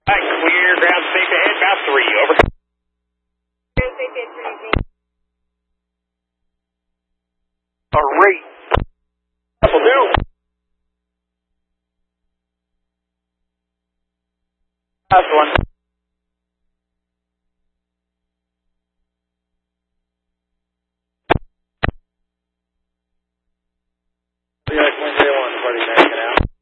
Alright, clear, ground safe ahead, map 3, over. Ground safe ahead, 3. Alright. Will do. Last one.